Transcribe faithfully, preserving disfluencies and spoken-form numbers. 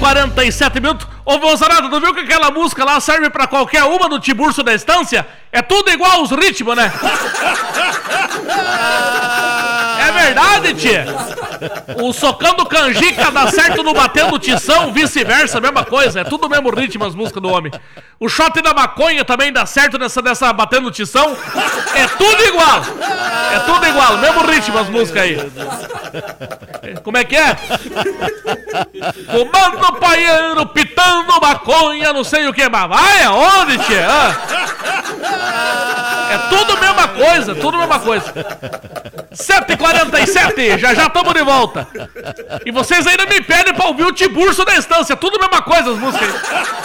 quarenta e sete minutos. Ô, Vozarada, tu viu que aquela música lá serve pra qualquer uma do Tiburcio da Estância? É tudo igual os ritmos, né? É verdade, tia. O socando canjica dá certo no batendo tição, vice-versa, mesma coisa. É tudo o mesmo ritmo as músicas do homem. O shot da maconha também dá certo nessa, nessa batendo tição. É tudo igual. É tudo igual, mesmo ritmo as músicas aí. Como é que é? Fumando paieiro, pitando maconha, não sei o que mais. Vai aonde, tia? Ah. É tudo a mesma coisa, tudo a mesma coisa. sete e quarenta e sete, já já estamos de volta. E vocês ainda me pedem pra ouvir o Tiburcio da Estância, tudo a mesma coisa as músicas aí.